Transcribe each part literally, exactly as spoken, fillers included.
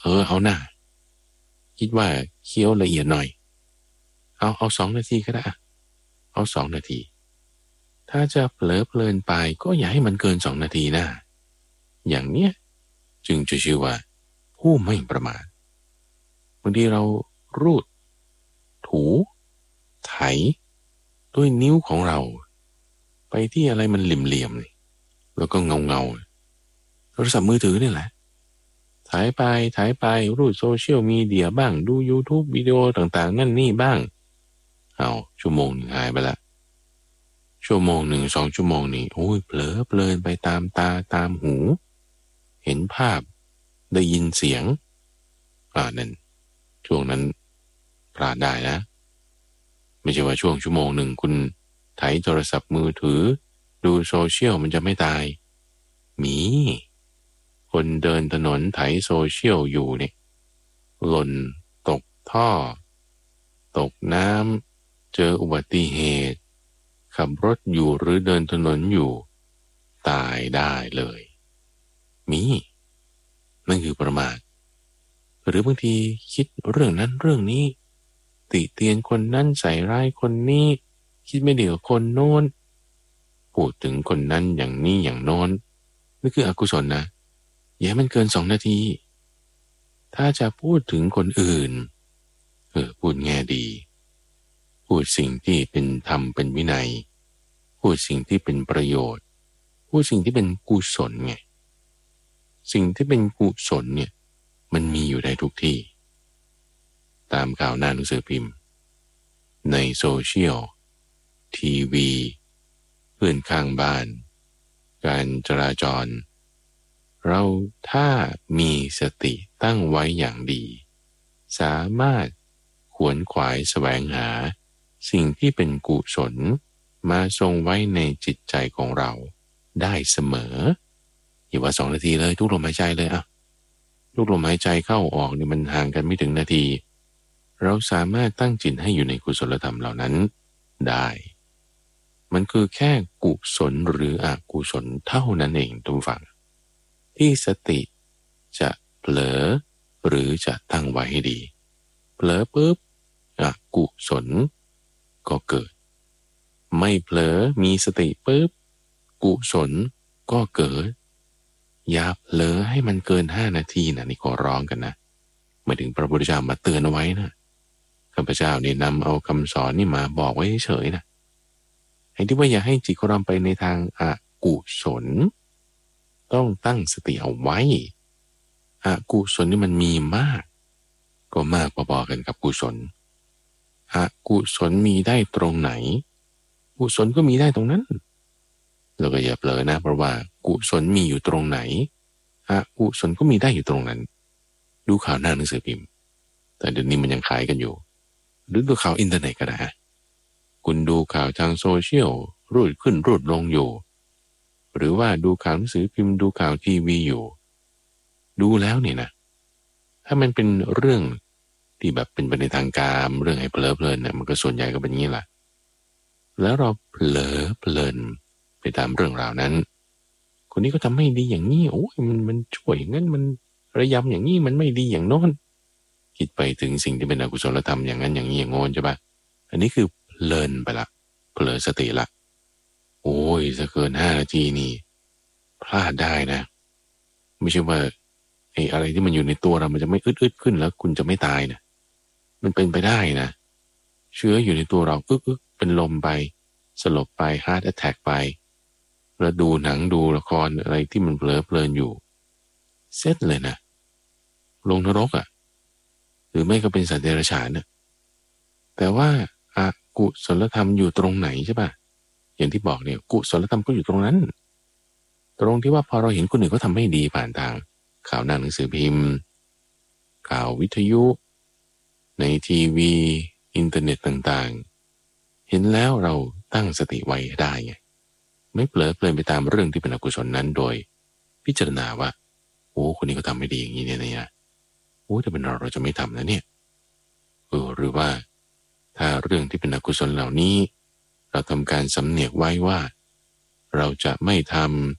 เออเอาหน้าคิดว่าเคี้ยวละเอียดหน่อยเอาเอาสองนาทีก็ได้เอาสองนาทีถ้าจะเผลอเพลินไปก็อย่าให้มันเกินสองนาทีนะอย่างเนี้ยจึงจะชื่อว่าผู้ไม่ประมาทบางทีเรารูดถูไถด้วยนิ้วของเราไปที่อะไรมันเหลี่ยมๆแล้วก็เงาเงาโทรศัพท์มือถือนี่แหละถ่ายไปถ่ายไปรูดโซเชียลมีเดียบ้างดู YouTube วิดีโอต่างๆนั่นนี่บ้างเอาชั่วโมงหนึ่งหายไปละชั่วโมงหนึ่งสองชั่วโมงนี่โอ้ยเผลอเพลินไปตามตาตามหูเห็นภาพได้ยินเสียงอ่านั่นช่วงนั้นพลาดได้นะไม่ใช่ว่าช่วงชั่วโมงหนึ่งคุณไถโทรศัพท์มือถือดูโซเชียลมันจะไม่ตายมีคนเดินถนนไถโซเชียลอยู่เนี่ยหล่นตกท่อตกน้ำเจออุบัติเหตุขับรถอยู่หรือเดินถนนอยู่ตายได้เลยมีนั่นคือประมาทหรือบางทีคิดเรื่องนั้นเรื่องนี้ติเตียนคนนั้นใส่ร้ายคนนี้คิดไม่ดีกับคนโน้นพูดถึงคนนั้นอย่างนี้อย่างโน้นนี่คืออกุศลนะอย่าให้มันเกินสองนาทีถ้าจะพูดถึงคนอื่นเออพูดแง่ดีพูดสิ่งที่เป็นธรรมเป็นวินัยพูดสิ่งที่เป็นประโยชน์พูดสิ่งที่เป็นกุศลไงสิ่งที่เป็นกุศลเนี่ยมันมีอยู่ได้ทุกที่ตามข่าวหน้าหนังสือพิมพ์ในโซเชียลทีวีเพื่อนข้างบ้านการจราจรเราถ้ามีสติตั้งไว้อย่างดีสามารถขวนขวายแสวงหาสิ่งที่เป็นกุศลมาทรงไว้ในจิตใจของเราได้เสมออย่าว่าสองนาทีเลยทุกลมหายใจเลยอ่ะทุกลมหายใจเข้าออกเนี่ยมันห่างกันไม่ถึงนาทีเราสามารถตั้งจิตให้อยู่ในกุศลธรรมเหล่านั้นได้มันคือแค่กุศลหรืออกุศลเท่านั้นเองทุกฝั่งที่สติจะเผลอหรือจะตั้งไว้ให้ดีเผลอปุ๊บอกุศลก็เกิดไม่เผลอมีสติปุ๊บกุศลก็เกิดอย่าเผลอให้มันเกินห้านาทีนะนี่ขอร้องกันนะหมายถึงพระพุทธเจ้ามาเตือนเอาไว้นะข้าพเจ้าเนี่ยนำเอาคำสอนนี่มาบอกไว้เฉยๆนะให้ที่ว่าอย่าให้จิตของเราไปในทางอกุศลต้องตั้งสติเอาไว้อกุศลนี่มันมีมากก็มากพอๆกันกับกุศลอกุศลมีได้ตรงไหนกุศลก็มีได้ตรงนั้นเราก็อย่าเผลอนะเพราะว่ากุศลมีอยู่ตรงไหนอกุศลก็มีได้อยู่ตรงนั้นดูข่าวหน้าหนังสือพิมพ์แต่เดี๋ยวนี้มันยังขายกันอยู่หรือดูข่าวอินเทอร์เน็ตก็ได้คุณดูข่าวทางโซเชียลรูดขึ้นรูดลงอยู่หรือว่าดูข่าวหนังสือพิมพ์ดูข่าวทีวีอยู่ดูแล้วเนี่ยนะถ้ามันเป็นเรื่องที่แบบเป็นไปในทางการเรื่องให้เพลิดเพลินเนี่ยมันก็ส่วนใหญ่ก็เป็นอย่างนี้แหละแล้วเราเผลอเพลินไปตามเรื่องราวนั้นคนนี้ก็ทำไม่ดีอย่างนี้โอ้ยมันมันช่วยงั้นมันระยำอย่างนี้มันไม่ดีอย่างโน้นคิดไปถึงสิ่งที่เป็นอกุศลธรรมอย่างนั้นอย่างนี้อย่างโน้นใช่ปะอันนี้คือเพลินไปละเผลอสติละโอ้ยจะเกินห้านาทีนี่พลาดได้นะไม่ใช่ว่าไอ้อะไรที่มันอยู่ในตัวเรามันจะไม่อึดๆขึ้นแล้วคุณจะไม่ตายนะมันเป็นไปได้นะเชื้ออยู่ในตัวเราอึกๆเป็นลมไปสลบไปฮาร์ทแอทแทกไปแล้วดูหนังดูละครอะไรที่มันเพลิดเพลินอยู่เสร็จเลยนะลงนรกอ่ะหรือไม่ก็เป็นสัตว์เดรัจฉานน่ะแต่ว่าอกุศลธรรมอยู่ตรงไหนใช่ป่ะอย่างที่บอกเนี่ยกุศลธรรมก็อยู่ตรงนั้นตรงที่ว่าพอเราเห็นคนอื่นเขาทำไม่ดีผ่านทางข่าวหน้าหนังสือพิมพ์ข่าววิทยุในทีวีอินเทอร์เน็ตต่างๆเห็นแล้วเราตั้งสติไว้ได้ไงไม่เผลอเพลินไปตามเรื่องที่เป็นอกุศลนั้นโดยพิจารณาว่าโอ้คนนี้เขาทำไม่ดีอย่างนี้เนี่ยนะโอ้ถ้าเป็นเราเราจะไม่ทำนะเนี่ยเออหรือว่าถ้าเรื่องที่เป็นอกุศลเหล่านี้เราทำการสำเนียกไว้ว่าเราจะไม่ท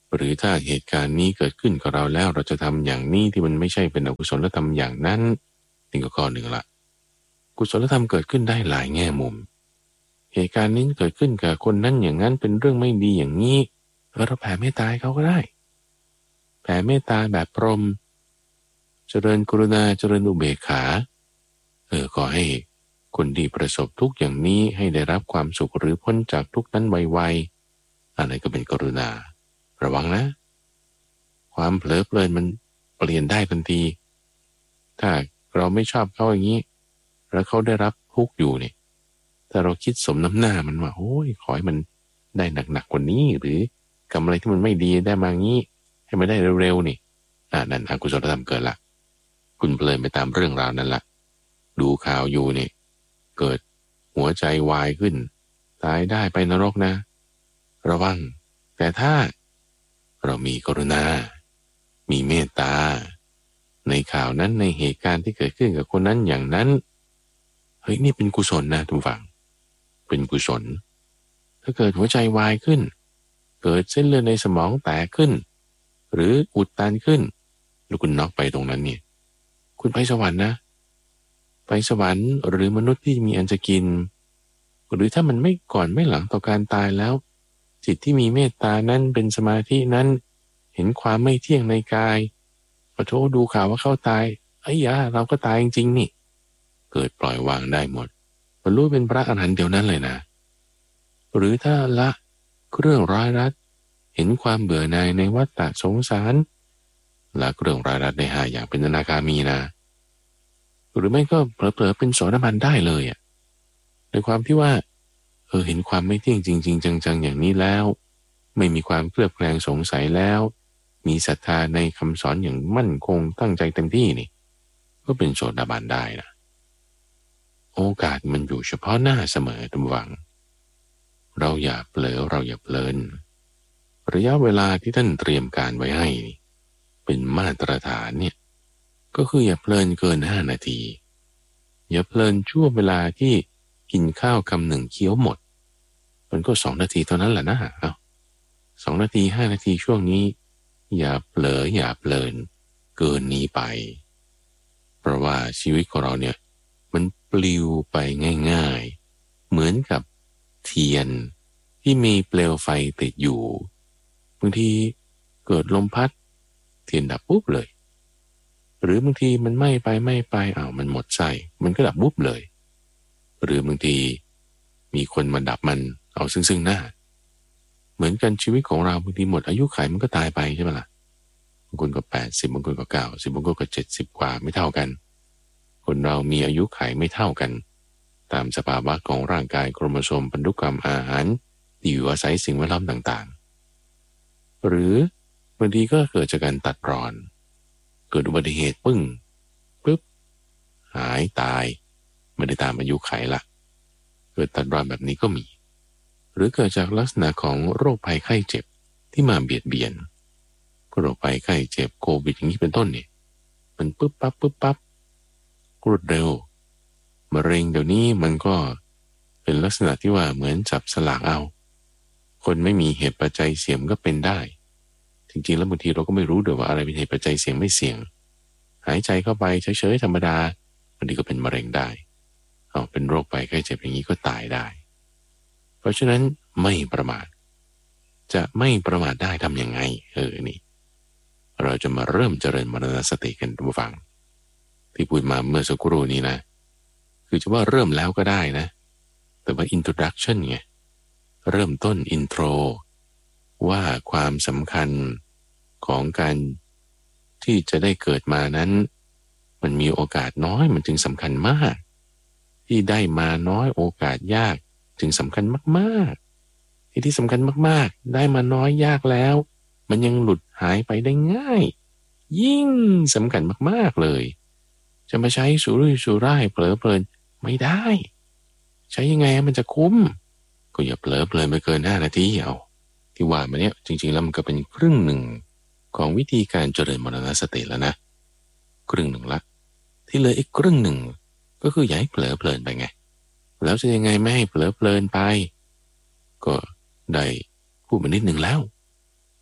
หรือถ้าเหตุการณ์นี้เกิดขึ้นกับเราแล้วเราจะทำอย่างนี้ที่มันไม่ใช่เป็นอกุศลธรรมอย่างนั้นนี่ก็ข้อหนึ่งละกุศลธรรมเกิดขึ้นได้หลายแง่มุมเหตุการณ์นี้เกิดขึ้นกับคนนั้นอย่างนั้นเป็นเรื่องไม่ดีอย่างนี้เราแผ่เมตตาให้เขาก็ได้แผ่เมตตาแบบพรหมเจริญกรุณาเจริญอุเบกขาเออขอให้คนที่ประสบทุกข์อย่างนี้ให้ได้รับความสุขหรือพ้นจากทุกข์นั้นไวๆอะไรก็เป็นกรุณาระวังนะความเผลอเพลินมันเปลี่ยนได้ทันทีถ้าเราไม่ชอบเขาอย่างนี้แล้วเขาได้รับทุกข์อยู่เนี่ยถ้าเราคิดสมน้ำหน้ามันว่าโอ้ยขอให้มันได้หนักๆกว่านี้หรือกำอะไรที่มันไม่ดีได้มางี้ให้มันได้เร็วๆนี่อ่านั่นอกุศลธรรมเกิดละคุณเพลินไปตามเรื่องราวนั้นละดูข่าวอยู่เนี่ยเกิดหัวใจวายขึ้นตายได้ไปนรกนะระวังแต่ถ้าเรามีกรุณามีเมตตาในข่าวนั้นในเหตุการณ์ที่เกิดขึ้นกับคนนั้นอย่างนั้นเฮ้ยนี่เป็นกุศลนะทุกฝั่งเป็นกุศลถ้าเกิดหัวใจวายขึ้นเกิดเส้นเลือดในสมองแตกขึ้นหรืออุดตันขึ้นแล้วคุณน็อกไปตรงนั้นเนี่ยคุณไปสวรรค์นะไปสวรรค์หรือมนุษย์ที่มีอันจะกินหรือถ้ามันไม่ก่อนไม่หลังต่อการตายแล้วจิตที่มีเมตตานั้นเป็นสมาธินั้นเห็นความไม่เที่ยงในกายพอโทษดูข่าวว่าเขาตายไอ้ยาเราก็ตายจริงๆนี่เกิดปล่อยวางได้หมดบรรลุเป็นพระอรหันต์เดียวนั้นเลยนะหรือถ้าละเรื่องร้ายรัดเห็นความเบื่อหน่ายในวัฏฏะสงสารละเรื่องร้ายรัดในห้าอย่างเป็นอนาคามีนะหรือไม่ก็เผลอๆเป็นโสดาบันได้เลยอ่ะในความที่ว่าเออเห็นความไม่เที่ยงจริงๆจังๆอย่างนี้แล้วไม่มีความเคลือบแคลงสงสัยแล้วมีศรัทธาในคำสอนอย่างมั่นคงตั้งใจเต็มที่นี่ก็เป็นโสดาบันได้นะโอกาสมันอยู่เฉพาะหน้าเสมอทุกวังเราอย่าเผลอเราอย่าเพลินระยะเวลาที่ท่านเตรียมการไว้ให้เป็นมาตรฐานเนี่ยก็คืออย่าเพลินเกินห้านาทีอย่าเพลินช่วงเวลาที่กินข้าวคำหนึ่งเคี้ยวหมดมันก็สองนาทีเท่านั้นแหละนะเอาสองนาทีห้านาทีช่วงนี้อย่าเผลออย่าเพลินเกินนี้ไปเพราะว่าชีวิตของเราเนี่ยมันปลิวไปง่ายๆเหมือนกับเทียนที่มีเปลวไฟติดอยู่บางทีเกิดลมพัดเทียนดับปุ๊บเลยหรือบางทีมันไหม้ไปไหม้ไปอ้าวมันหมดไส้มันก็ดับปุ๊บเลยหรือบางทีมีคนมาดับมันเอาซึ่งซึ่งหน้าเหมือนกันชีวิตของเราบางทีหมดอายุขัยมันก็ตายไปใช่ไหมล่ะบางคนก็แปดสิบบางคนก็เก้าสิบบางคนก็เจ็ดสิบกว่าไม่เท่ากันคนเรามีอายุขัยไม่เท่ากันตามสภาวะของร่างกายโครโมโซมพันธุกรรมอาหารที่อยู่อาศัยสิ่งแวดล้อมต่างๆหรือบางทีก็เกิดจากการตัดรอนเกิดอุบัติเหตุปึ้งปึ๊บหายตายไม่ได้ตามอายุขัยละเกิดตัดรอนแบบนี้ก็มีหรือเกิดจากลักษณะของโรคภัยไข้เจ็บที่มาเบียดเบียนโรคภัยไข้เจ็บโควิดอย่างนี้เป็นต้นเนี่ยมันปึ๊บปั๊บปึ๊บปั๊บรวดเร็วมะเร็งเดี๋ยวนี้มันก็เป็นลักษณะที่ว่าเหมือนจับสลากเอาคนไม่มีเหตุปัจจัยเสี่ยงก็เป็นได้จริงๆแล้วบางทีเราก็ไม่รู้เดี๋ยวว่าอะไรเป็นเหตุปัจจัยเสี่ยงไม่เสี่ยงหายใจเข้าไปเฉยๆธรรมดาบางทีก็เป็นมะเร็งได้เอาเป็นโรคภัยไข้เจ็บอย่างนี้ก็ตายได้เพราะฉะนั้นไม่ประมาทจะไม่ประมาทได้ทำยังไงเออนี่เราจะมาเริ่มเจริญมรณสติกันทุกฟังที่พูดมาเมื่อสักครู่นี้นะคือจะว่าเริ่มแล้วก็ได้นะแต่ว่า introduction ไงเริ่มต้น intro ว่าความสำคัญของการที่จะได้เกิดมานั้นมันมีโอกาสน้อยมันจึงสำคัญมากที่ได้มาน้อยโอกาสยากจึงสำคัญมากๆที่ที่สำคัญมากๆได้มาน้อยยากแล้วมันยังหลุดหายไปได้ง่ายยิ่งสำคัญมากๆเลยจะมาใช้สุรุ่ยสุร่ายเผลอเพลินไม่ได้ใช้ยังไงมันจะคุ้มก็อย่าเผลอเพลินไปเกินห้านาทีเอาที่ว่ามาเนี้ยจริงๆแล้วมันก็เป็นครึ่งหนึ่งของวิธีการเจริญมรณสติแล้วนะครึ่งหนึ่งละที่เหลืออีกครึ่งหนึ่งก็คืออย่าให้เผลอเพลินไปไงแล้วจะยังไงไม่ให้เผลอเพลินไปก็ได้พูดมานิดหนึ่งแล้ว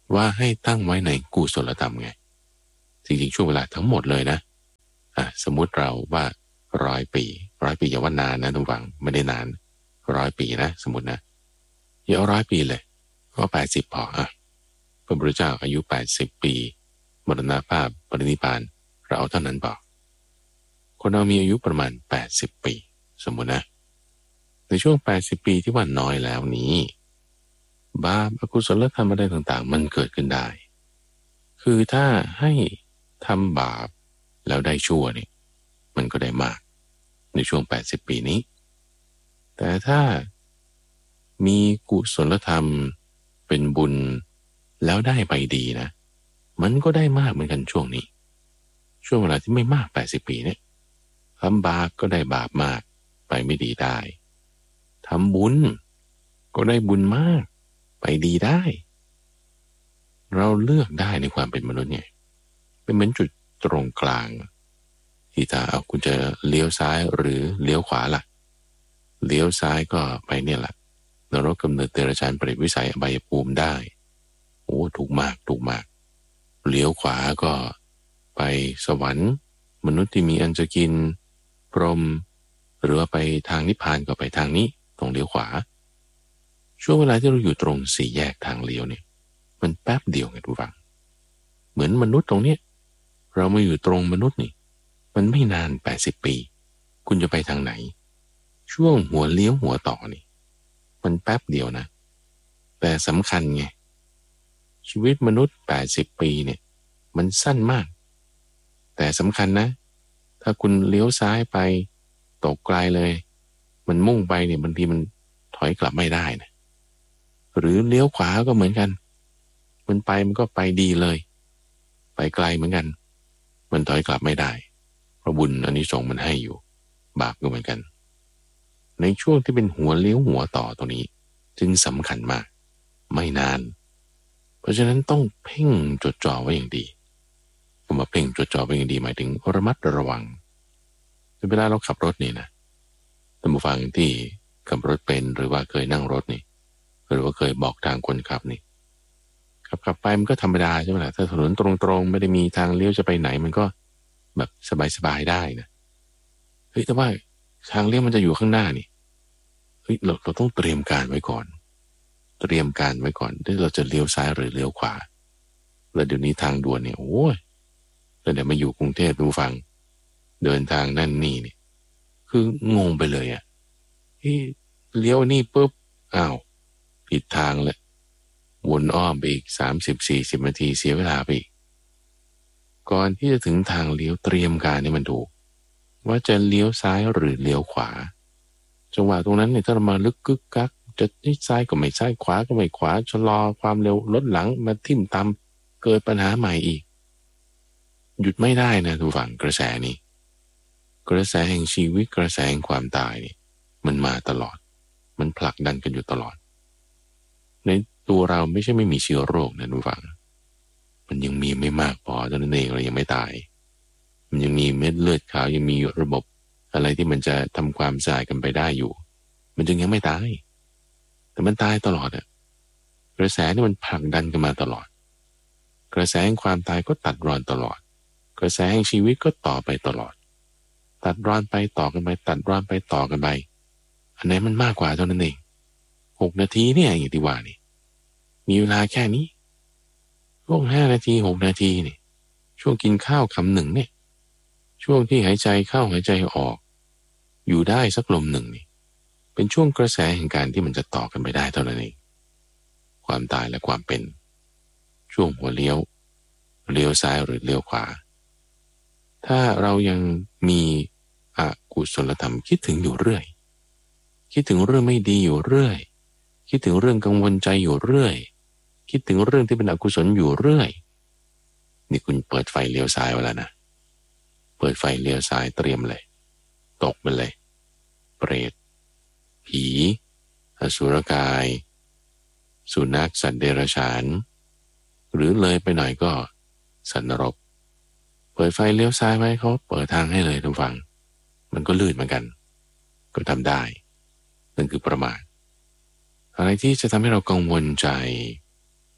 ว่าให้ตั้งไว้ในกุศลธรรมไงจริงๆช่วงเวลาทั้งหมดเลยนะอ่ะสมมุติเราว่าร้อยปีร้อยปีอย่าว่านานนะทุกฝังไม่ได้นานร้อยปีนะสมมตินะอย่าเอาร้อยปีเลยก็แปดสิบพออ่ะพระพุทธเจ้าอายุแปดสิบปีมรณภาพปรินิพพานเราเอาเท่านั้นพอคนเรามีอายุประมาณแปดสิบปีสมมุตินะในช่วงแปดสิบปีที่ว่าน้อยแล้วนี้บาปอกุศลธรรมอะไรต่างๆมันเกิดขึ้นได้คือถ้าให้ทำบาปแล้วได้ชั่วนี่มันก็ได้มากในช่วงแปดสิบปีนี้แต่ถ้ามีกุศลธรรมเป็นบุญแล้วได้ไปดีนะมันก็ได้มากเหมือนกันช่วงนี้ช่วงเวลาที่ไม่มากแปดสิบปีเนี่ยทำบาปก็ได้บาปมากไปไม่ดีได้ทำบุญก็ได้บุญมากไปดีได้เราเลือกได้ในความเป็นมนุษย์ไงเป็นเหมือนจุดตรงกลางที่ถ้าเอาคุณจะเลี้ยวซ้ายหรือเลี้ยวขวาล่ะเลี้ยวซ้ายก็ไปเนี่ยแหละนรกกำเนิดเดรัจฉานเปรตวิสัยอบายภูมิได้โอ้ถูกมากถูกมากเลี้ยวขวาก็ไปสวรรค์มนุษย์ที่มีอันจะกินพรหมหรือว่าไปทางนิพพานก็ไปทางนี้ตรงเลี้ยวขวาช่วงเวลาที่เราอยู่ตรงสี่แยกทางเลี้ยวเนี่ยมันแป๊บเดียวไงทุกฝังเหมือนมนุษย์ตรงเนี้ยเรามาอยู่ตรงมนุษย์นี่มันไม่นานแปดสิบปีคุณจะไปทางไหนช่วงหัวเลี้ยวหัวต่อนี่มันแป๊บเดียวนะแต่สำคัญไงชีวิตมนุษย์แปดสิบปีเนี่ยมันสั้นมากแต่สำคัญนะถ้าคุณเลี้ยวซ้ายไปตกไกลเลยมันมุ่งไปเนี่ยบางทีมันถอยกลับไม่ได้นะหรือเลี้ยวขวาก็เหมือนกันมันไปมันก็ไปดีเลยไปไกลเหมือนกันมันถอยกลับไม่ได้เพราะบุญอานิสงส์มันให้อยู่บาปก็เหมือนกันในช่วงที่เป็นหัวเลี้ยวหัวต่อตรงนี้จึงสำคัญมากไม่นานเพราะฉะนั้นต้องเพ่งจดจ่อไว้อย่างดีผมว่าเพ่งจดจ่อไว้อย่างดีหมายถึงระมัดระวังเวลาเราขับรถนี่นะท่านผู้ฟังที่ขับรถเป็นหรือว่าเคยนั่งรถนี่หรือว่าเคยบอกทางคนขับนี่ขับขับไปมันก็ธรรมดาใช่ไหมล่ะถ้าถนนตรงๆไม่ได้มีทางเลี้ยวจะไปไหนมันก็แบบสบายๆได้นะเฮ้ยแต่ว่าทางเลี้ยวมันจะอยู่ข้างหน้านี่เฮ้ยเราเราต้องเตรียมการไว้ก่อนเตรียมการไว้ก่อนที่เราจะเลี้ยวซ้ายหรือเลี้ยวขวาแล้วเดี๋ยวนี้ทางด่วนเนี่ยโอ้ยแล้วเดี๋ยวมาอยู่กรุงเทพดูฟังเดินทางนั่นนี่เนี่ยคืองงไปเลยอ่ะที่เลี้ยวนี่ปุ๊บอ้าวผิดทางเลยวนอ้อมไปอีกสามสิบสี่สิบนาทีเสียเวลาไปอีกก่อนที่จะถึงทางเลี้ยวเตรียมการให้มันถูกว่าจะเลี้ยวซ้ายหรือเลี้ยวขวาจังหวะตรงนั้นเนี่ยถ้าเรามาลึกกึกกักจะที่ซ้ายก็ไม่ซ้ายขวาก็ไม่ขวาชะลอความเร็วลดหลังมาทิ่มตำเกิดปัญหาใหม่อีกหยุดไม่ได้นะทุกฝั่งกระแสนี้กระแสแห่งชีวิตกระแสแห่งความตายนี่มันมาตลอดมันผลักดันกันอยู่ตลอดในตัวเราไม่ใช่ไม่มีเชื้อโรคนะทุกฝั่งมันยังมีไม่มากพอเท่านั้นเองเรายังไม่ตายมันยังมีเม็ดเลือดขาวยังมีระบบอะไรที่มันจะทำความสะอาดกันไปได้อยู่มันจึงยังไม่ตายแต่มันตายตลอดอะกระแสนี่มันผลักดันกันมาตลอดกระแสแห่งความตายก็ตัดรอนตลอดกระแสแห่งชีวิตก็ต่อไปตลอดตัดรอนไปต่อกันไปตัดรอนไปต่อกันไปอันไหนมันมากกว่าเท่านั้นเองหกนาทีเนี่ยอย่างที่ว่านี่มีเวลาแค่นี้ช่วงห้านาทีหกนาทีนี่ช่วงกินข้าวคำหนึ่งเนี่ยช่วงที่หายใจเข้าหายใจออกอยู่ได้สักลมหนึ่งนี่เป็นช่วงกระแสแห่งการที่มันจะต่อกันไปได้เท่านั้นเองความตายและความเป็นช่วงหัวเลี้ยวเลี้ยวซ้ายหรือเลี้ยวขวาถ้าเรายังมีอกุศลธรรมคิดถึงอยู่เรื่อยคิดถึงเรื่องไม่ดีอยู่เรื่อยคิดถึงเรื่องกังวลใจอยู่เรื่อยคิดถึงเรื่องที่เป็นอกุศลอยู่เรื่อยนี่คุณเปิดไฟเลี้ยวซ้ายไว้แล้วนะเปิดไฟเลี้ยวซ้ายเตรียมเลยตกไปเลยเปรตผีอสุรกายสุนัขสัตว์เดรัจฉานหรือเลยไปหน่อยก็สัตว์นรกเปิดไฟเลี้ยวซ้ายไว้เขาเปิดทางให้เลยทุกฝั่งมันก็ลื่นเหมือนกันก็ทำได้นั่นคือประมาทอะไรที่จะทำให้เรากังวลใจ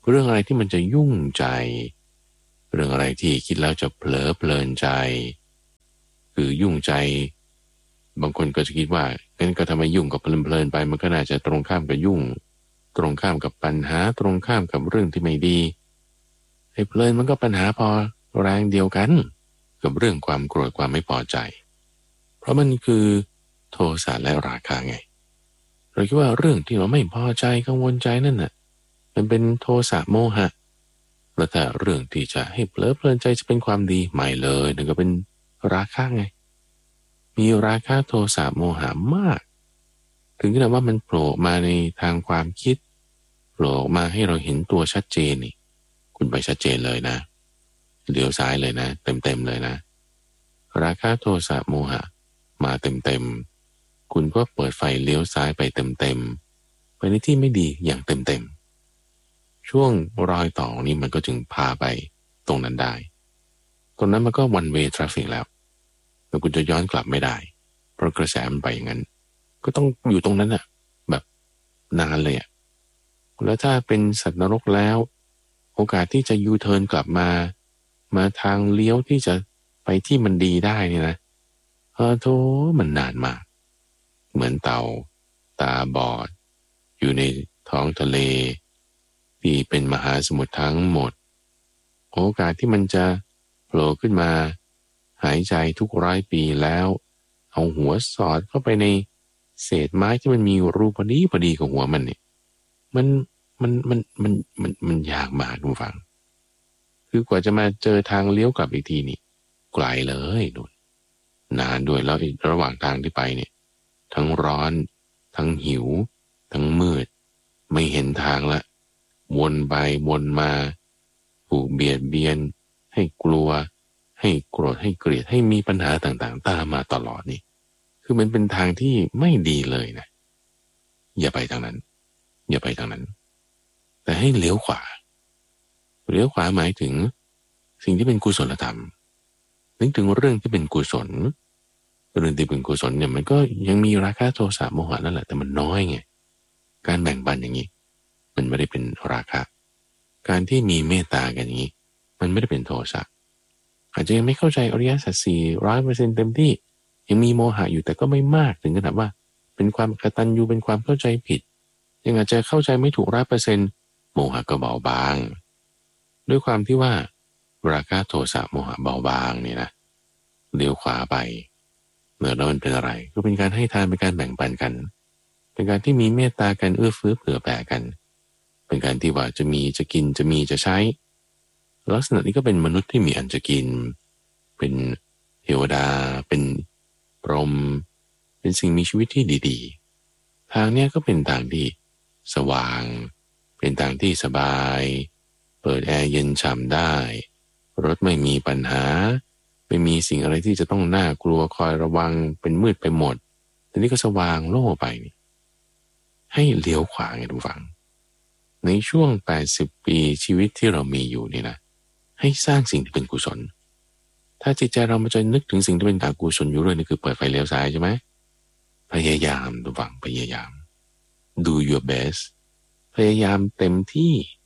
เรื่องอะไรที่มันจะยุ่งใจเรื่องอะไรที่คิดแล้วจะเผลอเพลินใจคือยุ่งใจบางคนก็จะคิดว่างั้นก็ทำไมยุ่งกับเพลินๆไปมันก็น่าจะตรงข้ามกับยุ่งตรงข้ามกับปัญหาตรงข้ามกับเรื่องที่ไม่ดีไอ้เพลินมันก็ปัญหาพอแรงเดียวกันกับเรื่องความโกรธความไม่พอใจเพราะมันคือโทสะและราคะไงเราคิดว่าเรื่องที่เราไม่พอใจกังวลใจนั่นน่ะมันเป็นโทสะโมหะแล้วแต่เรื่องที่จะให้เพลิดเพลินใจจะเป็นความดีไม่เลยนั่นก็เป็นราคะไงมีราคะโทสะโมหะมากถึงขนาดว่ามันโผล่มาในทางความคิดโผล่มาให้เราเห็นตัวชัดเจนนี่คุณไปชัดเจนเลยนะเลี้ยวซ้ายเลยนะเต็มๆเลยนะราคะโทสะโมหะมาเต็มๆคุณก็เปิดไฟเลี้ยวซ้ายไปเต็มๆไปในที่ไม่ดีอย่างเต็มๆช่วงรอยต่อนี้มันก็จึงพาไปตรงนั้นได้ตรงนั้นมันก็ one way traffic แล้วแล้วคุณจะย้อนกลับไม่ได้เพราะกระแสมันไปอย่างนั้นก็ต้องอยู่ตรงนั้นอะแบบนานเลยอะแล้วถ้าเป็นสัตว์นรกแล้วโอกาสที่จะยูเทิร์นกลับมามาทางเลี้ยวที่จะไปที่มันดีได้นี่นะเออโธ่มันนานมากเหมือนเต่าตาบอดอยู่ในท้องทะเลที่เป็นมหาสมุทรทั้งหมดโอกาสที่มันจะโผล่ขึ้นมาหายใจทุกร้อยปีแล้วเอาหัวสอดเข้าไปในเศษไม้ที่มันมีรูพอดีพอดีกับหัวมันเนี่ยมันมันมันมันมันมันยากมากคุณฟังคือกว่าจะมาเจอทางเลี้ยวกลับอีกทีนี่ไกลเลยนู่นนานด้วยแล้วระหว่างทางที่ไปเนี่ยทั้งร้อนทั้งหิวทั้งมืดไม่เห็นทางละวนไปวนมาถูกเบียดเบียนให้กลัวให้โกรธให้เกลียดให้มีปัญหาต่างๆตามมาตลอดนี่คือมันเป็นทางที่ไม่ดีเลยนะอย่าไปทางนั้นอย่าไปทางนั้นแต่ให้เลี้ยวขวาเลี้ยวขวาหมายถึงสิ่งที่เป็นกุศลธรรมนึกถึงเรื่องที่เป็นกุศลเรื่องที่เป็นกุศลเนี่ยมันก็ยังมีราคะโทสะโมหะนั่นแหละแต่มันน้อยไงการแบ่งปันอย่างนี้มันไม่ได้เป็นราคะการที่มีเมตตากันอย่างนี้มันไม่ได้เป็นโทสะอาจจะยังไม่เข้าใจอริยสัจสี่ร้อยเปอร์เซ็นต์เต็มที่ยังมีโมหะอยู่แต่ก็ไม่มากถึงขนาดว่าเป็นความกตัญญูเป็นความเข้าใจผิดยังอาจจะเข้าใจไม่ถูกร้อยเปอร์เซ็นต์โมหะก็เบาบางด้วยความที่ว่าราคะโทสะโมหะเบาบางเนี่ยนะเลี้ยวขวาไปเมื่อแล้วมันเป็นอะไรก็เป็นการให้ทานเป็นการแบ่งปันกันเป็นการที่มีเมตตากันเอื้อเฟื้อเผื่อแผ่กันเป็นการที่ว่าจะมีจะกินจะมีจะใช้ลักษณะนี้ก็เป็นมนุษย์ที่มีอันจะกินเป็นเทวดาเป็นพรหมเป็นสิ่งมีชีวิตที่ดีๆทางเนี้ยก็เป็นทางที่สว่างเป็นทางที่สบายเปิดแอร์เย็นฉ่ำได้รถไม่มีปัญหาไม่มีสิ่งอะไรที่จะต้องน่ากลัวคอยระวังเป็นมืดไปหมดทีนี้ก็สว่างโล่ไปให้เลี้ยวขวาไงทุกฝังในช่วงแปดสิบปีชีวิตที่เรามีอยู่นี่นะให้สร้างสิ่งที่เป็นกุศลถ้าจิตใจเรามันจะนึกถึงสิ่งที่เป็นอกุศลอยู่เรื่อยนี่คือเปิดไฟเลี้ยวซ้ายใช่ไหมพยายามทุกฝังพยายาม do your best พยายามเต็มที่